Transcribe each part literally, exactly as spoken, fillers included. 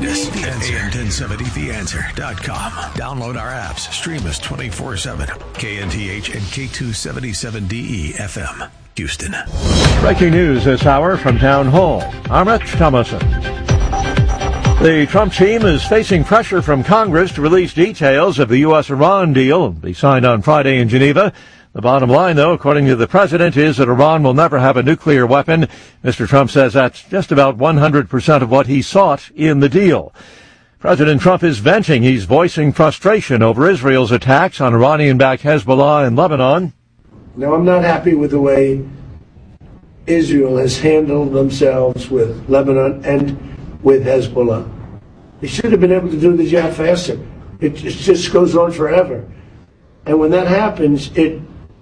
us at A M ten seventy the answer dot com. Download our apps. Stream us twenty-four seven. K N T H and K two seventy-seven D E F M. Houston. Breaking news this hour from Town Hall. I'm Rich Thomason. The Trump team is facing pressure from Congress to release details of the U S Iran deal to be signed on Friday in Geneva. The bottom line, though, according to the president, is that Iran will never have a nuclear weapon. Mister Trump says that's just about one hundred percent of what he sought in the deal. President Trump is venting. He's voicing frustration over Israel's attacks on Iranian-backed Hezbollah in Lebanon. Now, I'm not happy with the way Israel has handled themselves with Lebanon and with Hezbollah. They should have been able to do the job faster. It just goes on forever. And when that happens, it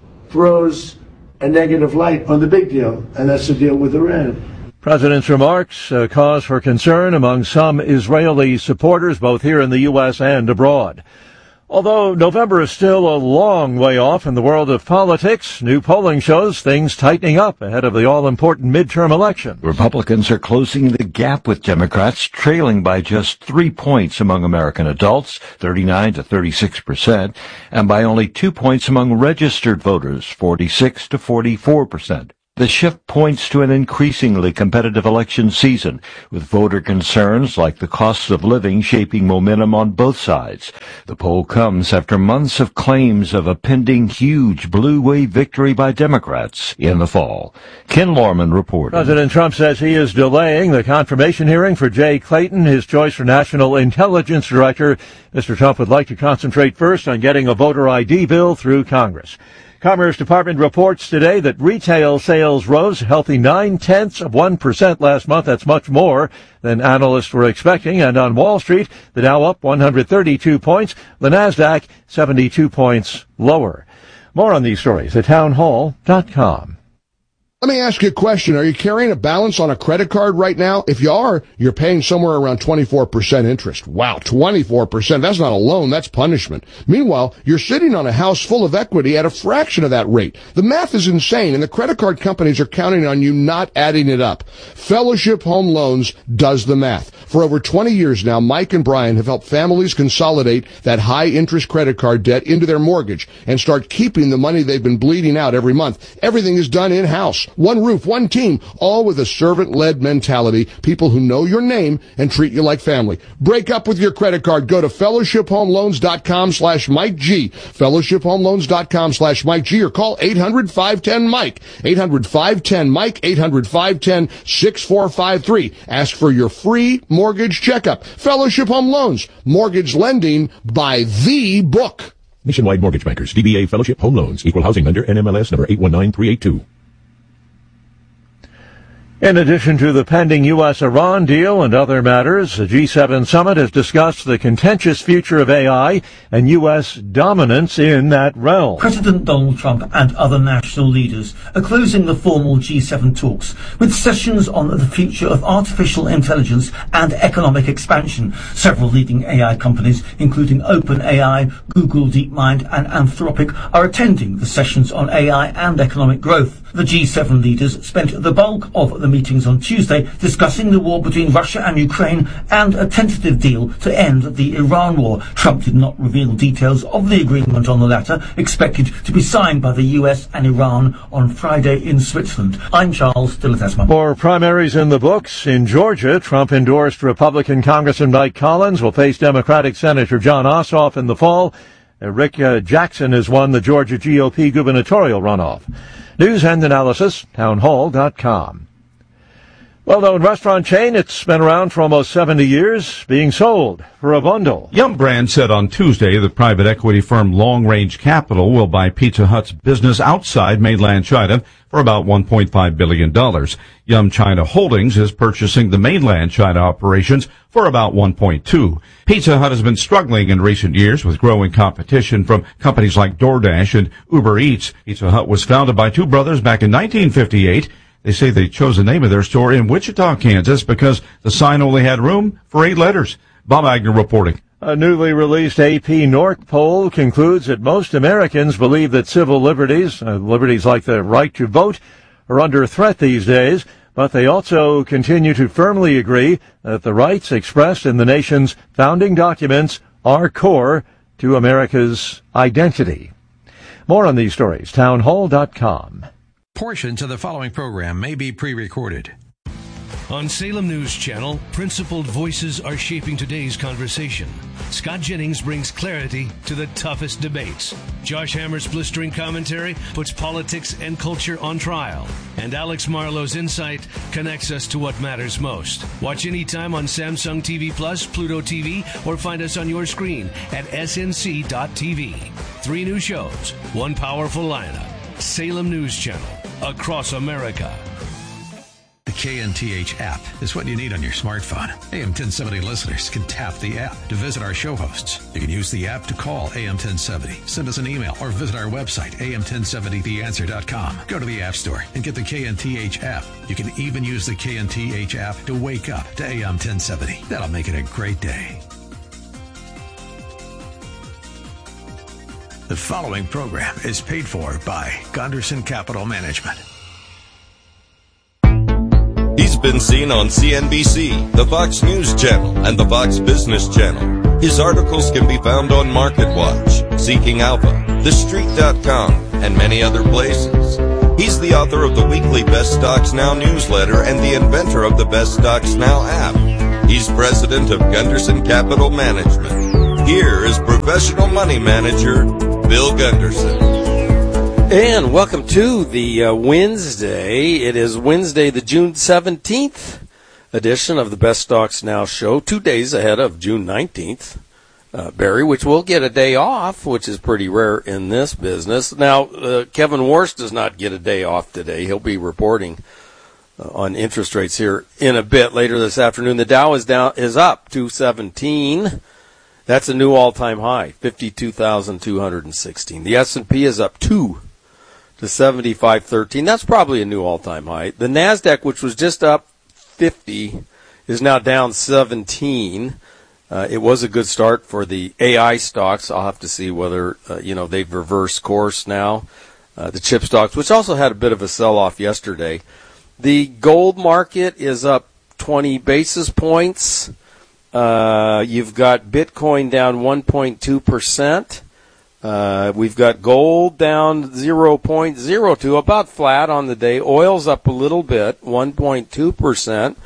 throws a negative light on the big deal, and that's the deal with Iran. President's remarks uh, cause for concern among some Israeli supporters, both here in the U S and abroad. Although November is still a long way off in the world of politics, new polling shows things tightening up ahead of the all-important midterm election. Republicans are closing the gap with Democrats, trailing by just three points among American adults, thirty-nine to thirty-six percent, and by only two points among registered voters, forty-six to forty-four percent. The shift points to an increasingly competitive election season, with voter concerns like the cost of living shaping momentum on both sides. The poll comes after months of claims of a pending huge blue wave victory by Democrats in the fall. Ken Lorman reported. President Trump says he is delaying the confirmation hearing for Jay Clayton, his choice for National Intelligence Director. Mister Trump would like to concentrate first on getting a voter I D bill through Congress. Commerce Department reports today that retail sales rose a healthy nine-tenths of one percent last month. That's much more than analysts were expecting. And on Wall Street, the Dow up one hundred thirty-two points, the Nasdaq seventy-two points lower. More on these stories at town hall dot com. Let me ask you a question. Are you carrying a balance on a credit card right now? If you are, you're paying somewhere around twenty-four percent interest. Wow, twenty-four percent. That's not a loan, that's punishment. Meanwhile, you're sitting on a house full of equity at a fraction of that rate. The math is insane, and the credit card companies are counting on you not adding it up. Fellowship Home Loans does the math. For over twenty years now, Mike and Brian have helped families consolidate that high-interest credit card debt into their mortgage and start keeping the money they've been bleeding out every month. Everything is done in-house. One roof, one team, all with a servant-led mentality, people who know your name and treat you like family. Break up with your credit card. Go to fellowship home loans dot com slash Mike G, fellowship home loans dot com slash Mike G, or call eight hundred, five ten, Mike, eight hundred, five ten, Mike, eight hundred, five ten, six four five three. Ask for your free mortgage checkup. Fellowship Home Loans, mortgage lending by the book. Nationwide Mortgage Bankers, D B A Fellowship Home Loans, Equal Housing Lender, N M L S number eight one nine three eight two. In addition to the pending U S Iran deal and other matters, the G seven summit has discussed the contentious future of A I and U S dominance in that realm. President Donald Trump and other national leaders are closing the formal G seven talks with sessions on the future of artificial intelligence and economic expansion. Several leading A I companies, including OpenAI, Google DeepMind and Anthropic, are attending the sessions on A I and economic growth. The G seven leaders spent the bulk of the meetings on Tuesday discussing the war between Russia and Ukraine and a tentative deal to end the Iran war. Trump did not reveal details of the agreement on the latter, expected to be signed by the U S and Iran on Friday in Switzerland. I'm Charles Dillatesma. More primaries in the books. In Georgia, Trump endorsed Republican Congressman Mike Collins will face Democratic Senator John Ossoff in the fall. Rick uh, Jackson has won the Georgia G O P gubernatorial runoff. News and analysis, town hall dot com. Well-known restaurant chain, it's been around for almost seventy years, being sold for a bundle. Yum Brands said on Tuesday that private equity firm Long Range Capital will buy Pizza Hut's business outside mainland China for about one point five billion dollars. Yum China Holdings is purchasing the mainland China operations for about one point two. Pizza Hut has been struggling in recent years with growing competition from companies like DoorDash and Uber Eats. Pizza Hut was founded by two brothers back in nineteen fifty-eight. They say they chose the name of their store in Wichita, Kansas, because the sign only had room for eight letters. Bob Agnew reporting. A newly released A P North poll concludes that most Americans believe that civil liberties, uh, liberties like the right to vote, are under threat these days. but they also continue to firmly agree that the rights expressed in the nation's founding documents are core to America's identity. More on these stories, townhall dot com. Portions of the following program may be pre-recorded. On Salem News Channel, principled voices are shaping today's conversation. Scott Jennings brings clarity to the toughest debates. Josh Hammer's blistering commentary puts politics and culture on trial. And Alex Marlowe's insight connects us to what matters most. Watch anytime on Samsung T V Plus, Pluto T V, or find us on your screen at S N C dot T V. Three new shows, one powerful lineup. Salem News Channel, across America. The K N T H app is what you need on your smartphone. A M ten seventy listeners can tap the app to visit our show hosts. You can use the app to call A M ten seventy, send us an email, or visit our website, A M ten seventy the answer dot com. Go to the App Store and get the K N T H app. You can even use the K N T H app to wake up to A M ten seventy. That'll make it a great day. The following program is paid for by Gunderson Capital Management. He's been seen on C N B C, the Fox News Channel, and the Fox Business Channel. His articles can be found on MarketWatch, Seeking Alpha, The Street dot com, and many other places. He's the author of the weekly Best Stocks Now newsletter and the inventor of the Best Stocks Now app. He's president of Gunderson Capital Management. Here is professional money manager Bill Gunderson. And welcome to the uh, Wednesday. It is Wednesday, the June seventeenth edition of the Best Stocks Now show, two days ahead of June nineteenth, uh, Barry, which will get a day off, which is pretty rare in this business. Now, uh, Kevin Warsh does not get a day off today. He'll be reporting uh, on interest rates here in a bit later this afternoon. The Dow is down, is up two seventeen. That's a new all-time high, fifty-two thousand two hundred sixteen. The S and P is up two to seventy-five thirteen. That's probably a new all-time high. The NASDAQ, which was just up fifty, is now down seventeen. Uh, it was a good start for the A I stocks. I'll have to see whether, uh, you know, they've reversed course now. Uh, the chip stocks, which also had a bit of a sell-off yesterday. The gold market is up twenty basis points. Uh, you've got Bitcoin down one point two percent. Uh, we've got gold down zero point zero two, about flat on the day. Oil's up a little bit, one point two percent,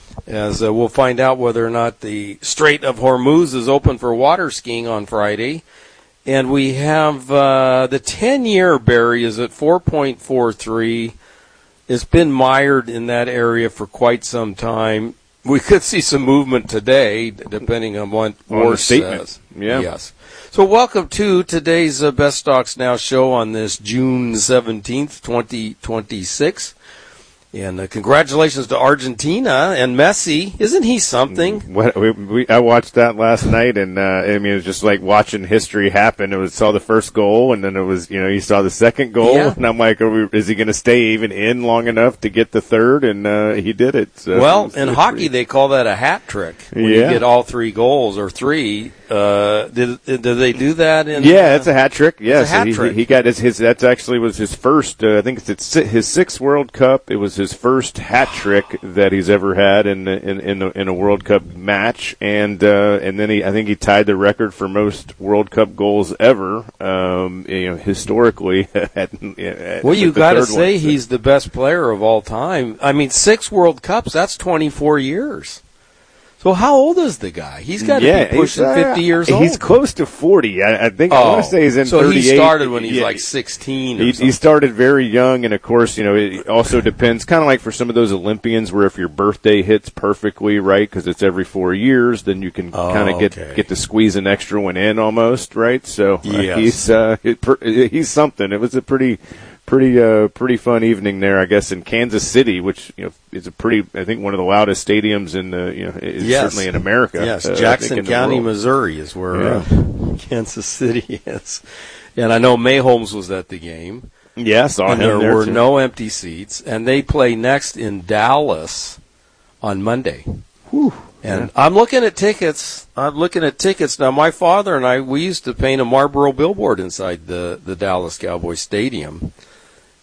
as uh, we'll find out whether or not the Strait of Hormuz is open for water skiing on Friday. And we have uh, the ten-year, Barry, is at four point four three. It's been mired in that area for quite some time. We could see some movement today, depending on what Warsh says. Yeah. Yes. So welcome to today's uh, Best Stocks Now show on this June seventeenth, twenty twenty-six. And uh, congratulations to Argentina and Messi. Isn't he something? What, we, we, I watched that last night, and uh, I mean, it was just like watching history happen. It was saw the first goal, and then it was, you know, you saw the second goal, yeah. And I'm like, are we, is he going to stay even in long enough to get the third? And uh, he did it. So well, it was, in it was hockey, pretty... they call that a hat trick. When yeah. you get all three goals or three. Uh, did, did they do that? In, yeah, uh, it's a hat trick. Yeah, it's a hat so he, trick. he got his, his. That's actually was his first. Uh, I think it's his sixth World Cup. It was his first hat trick that he's ever had in in in a, in a World Cup match, and uh, and then he. I think he tied the record for most World Cup goals ever. Um, you know, historically. at, at, well, you got to say one, so. He's the best player of all time. I mean, six World Cups. That's twenty-four years. So how old is the guy? He's got to yeah, be pushing uh, fifty years old. He's close to forty. I, I think oh, I want to say he's in so thirty-eight. So he started when he's yeah. like sixteen. Or He, something. he started very young, and of course, you know, it also depends. Kind of like for some of those Olympians, where if your birthday hits perfectly, right, because it's every four years, then you can oh, kind of get okay. get to squeeze an extra one in, almost, right? So uh, yes. he's uh, it, he's something. It was a pretty. Pretty, uh, pretty fun evening there, I guess, in Kansas City, which you know is a pretty, I think, one of the loudest stadiums in the, you know, is yes. certainly in America. Yes, uh, Jackson County, Missouri, is where yeah. uh, Kansas City is, and I know Mayholmes was at the game. Yeah, saw and him there, there were too. no empty seats, and they play next in Dallas on Monday. Whew. And I'm looking at tickets. I'm looking at tickets now. My father and I, we used to paint a Marlboro billboard inside the the Dallas Cowboys Stadium.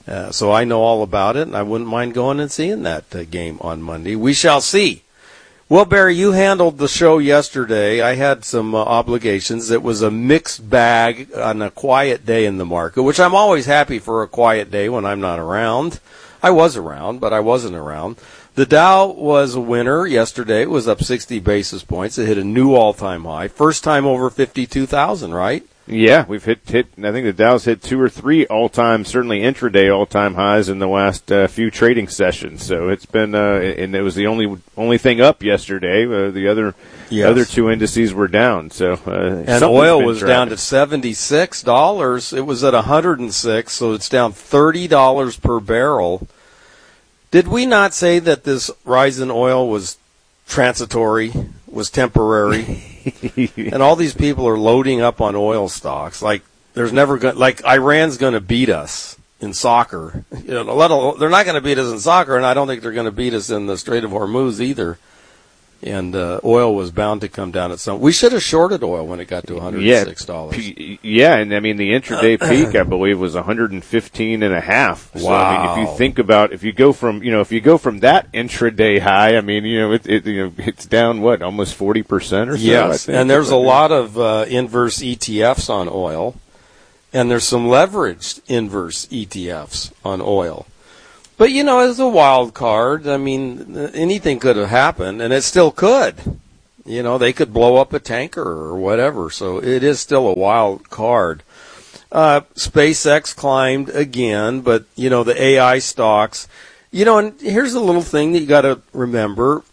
Uh, so I know all about it, and I wouldn't mind going and seeing that uh, game on Monday. We shall see. Well, Barry, you handled the show yesterday. I had some uh, obligations. It was a mixed bag on a quiet day in the market, which I'm always happy for a quiet day when I'm not around. I was around, but I wasn't around. The Dow was a winner yesterday. It was up sixty basis points. It hit a new all-time high. First time over fifty-two thousand, right? Yeah, we've hit, hit, I think the Dow's hit two or three all-time, certainly intraday all-time highs in the last uh, few trading sessions. So it's been, uh, and it was the only, only thing up yesterday. Uh, the other, yes. other two indices were down. So, uh, and oil was driving. down to seventy-six dollars. It was at one hundred six, so it's down thirty dollars per barrel. Did we not say that this rise in oil was transitory, was temporary? And all these people are loading up on oil stocks. Like there's never going, like Iran's going to beat us in soccer. You know, let alone, they're not going to beat us in soccer, and I don't think they're going to beat us in the Strait of Hormuz either. And uh, oil was bound to come down at some. We should have shorted oil when it got to one hundred six dollars. Yeah, p- yeah, and I mean the intraday peak, I believe, was one hundred fifteen and a half. So, wow! I mean, if you think about, if you go from, you know, if you go from that intraday high, I mean, you know, it, it you know, it's down what, almost forty percent or so. Yes, and there's a lot of uh, inverse E T Fs on oil, and there's some leveraged inverse E T Fs on oil. But, you know, it's a wild card. I mean, anything could have happened, and it still could. You know, they could blow up a tanker or whatever. So it is still a wild card. Uh, SpaceX climbed again, but, you know, the A I stocks. You know, and here's a little thing that you got to remember.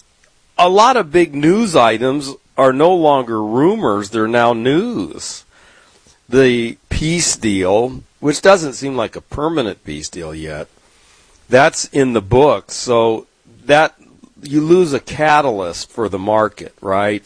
A lot of big news items are no longer rumors. They're now news. The peace deal, which doesn't seem like a permanent peace deal yet, that's in the books, so that you lose a catalyst for the market, right?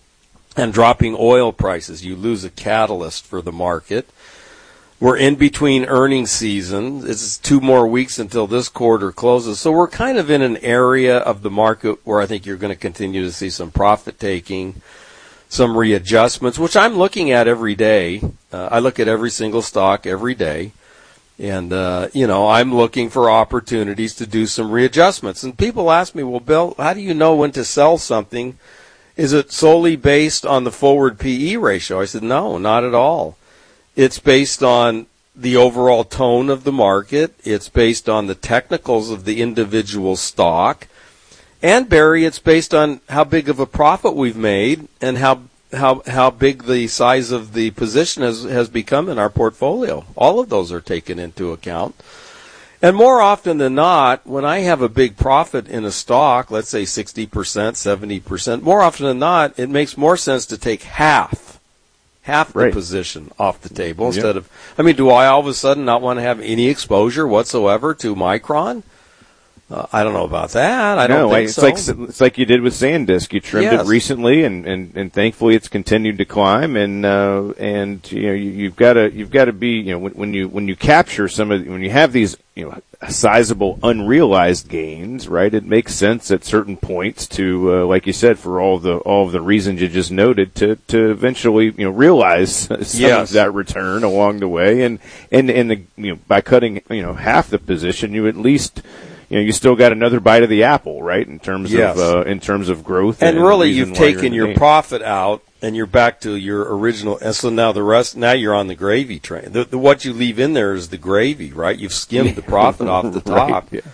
And dropping oil prices, you lose a catalyst for the market. We're in between earnings season. It's two more weeks until this quarter closes, so we're kind of in an area of the market where I think you're going to continue to see some profit taking, some readjustments, which I'm looking at every day. Uh, I look at every single stock every day. And, uh, you know, I'm looking for opportunities to do some readjustments. And people ask me, well, Bill, how do you know when to sell something? Is it solely based on the forward P E ratio? I said, no, not at all. It's based on the overall tone of the market. It's based on the technicals of the individual stock. And, Barry, it's based on how big of a profit we've made and how how how big the size of the position has, has become in our portfolio. All of those are taken into account. And more often than not, when I have a big profit in a stock, let's say sixty percent, seventy percent, more often than not, it makes more sense to take half, half the right. position off the table instead yep. of, I mean, do I all of a sudden not want to have any exposure whatsoever to Micron? Uh, I don't know about that. I don't no, think it's so. like it's like you did with SanDisk. You trimmed yes. it recently, and, and, and thankfully it's continued to climb. And uh, and you know you, you've got to you've got to be you know when, when you when you capture some of when you have these you know sizable unrealized gains, right? It makes sense at certain points to uh, like you said, for all the all of the reasons you just noted, to, to eventually you know realize some yes. of that return along the way. And and and the, you know by cutting you know half the position, you at least you know, you still got another bite of the apple, right? In terms yes. of uh, in terms of growth, and, and really, you've taken your game. profit out, and you're back to your original. And so now the rest, now you're on the gravy train. The, the, what you leave in there is the gravy, right? You've skimmed the profit off the top. Right, yeah.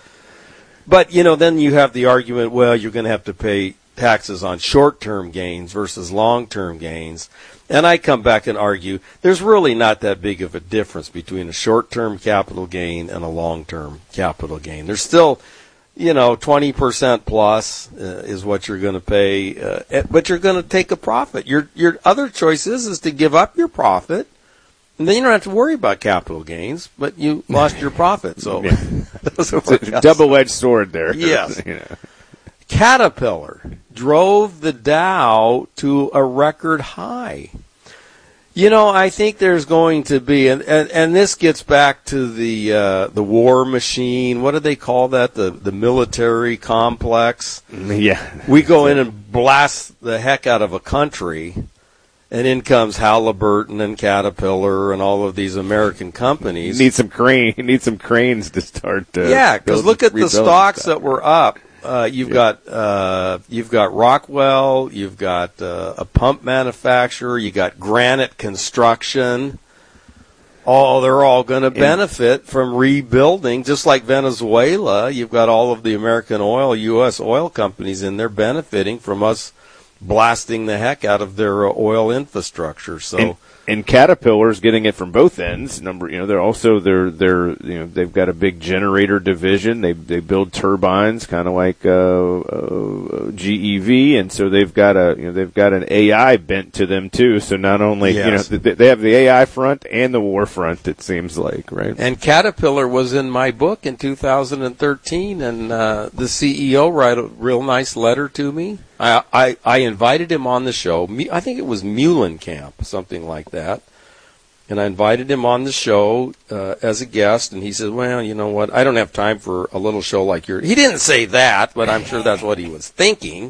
But you know, then you have the argument. Well, you're going to have to pay taxes on short-term gains versus long-term gains. And I come back and argue there's really not that big of a difference between a short-term capital gain and a long-term capital gain. There's still, you know, twenty percent plus uh, is what you're going to pay, uh, but you're going to take a profit. Your your other choice is, is to give up your profit, and then you don't have to worry about capital gains, but you lost your profit. So yeah. It's a double-edged sword there. Yes. You know. Caterpillar drove the Dow to a record high. You know, I think there's going to be, and, and, and this gets back to the uh, the war machine. What do they call that? The the military complex. Yeah. We go in and blast the heck out of a country, And in comes Halliburton and Caterpillar and all of these American companies. You need some crane. You need some cranes to start. Uh, yeah, because look at the stocks stuff. that were up. Uh, you've yeah. got uh, you've got Rockwell. You've got uh, a pump manufacturer. You got Granite Construction. All they're all going to benefit from rebuilding, just like Venezuela. You've got all of the American oil, U S oil companies in there benefiting from us blasting the heck out of their uh, oil infrastructure. So, and, and Caterpillar's getting it from both ends. Number, you know, they're also they're they're you know they've got a big generator division. They they build turbines, kind of like uh, uh, G E V, and so they've got a you know they've got an A I bent to them too. So not only yes. you know they have the A I front and the war front. It seems like, right? And Caterpillar was in my book in two thousand thirteen, and uh, the C E O wrote a real nice letter to me. I, I, I invited him on the show. I think it was Muhlenkamp, something like that. And I invited him on the show uh, as a guest, and he said, well, you know what, I don't have time for a little show like yours. He didn't say that, but I'm sure that's what he was thinking.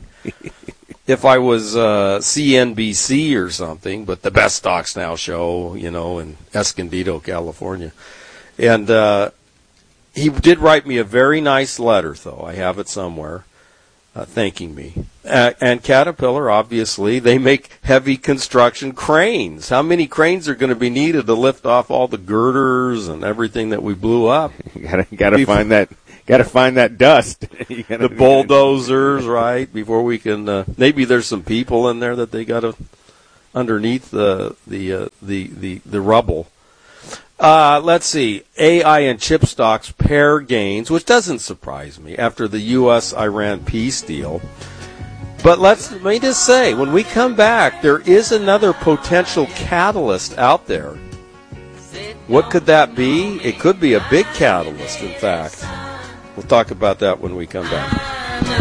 If I was uh, C N B C or something, but the Best Stocks Now show, you know, in Escondido, California. And uh, he did write me a very nice letter, though. I have it somewhere. Uh, thanking me. Uh, and Caterpillar, obviously, they make heavy construction cranes. How many cranes are going to be needed to lift off all the girders and everything that we blew up? You gotta, gotta find that, gotta find that dust. You gotta, the bulldozers, right? Before we can, uh, maybe there's some people in there that they got to underneath the the uh, the the the rubble. Uh, let's see, A I and chip stocks pair gains, which doesn't surprise me after the U S Iran peace deal. But let's, let me just say, when we come back, there is another potential catalyst out there. What could that be? It could be a big catalyst, in fact. We'll talk about that when we come back.